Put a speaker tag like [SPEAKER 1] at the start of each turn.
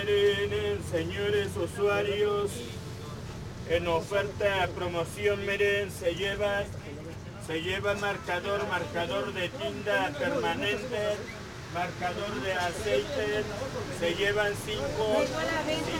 [SPEAKER 1] miren, señores usuarios, en oferta, promoción, miren, se lleva marcador de tinta permanente, marcador de aceite, se llevan 5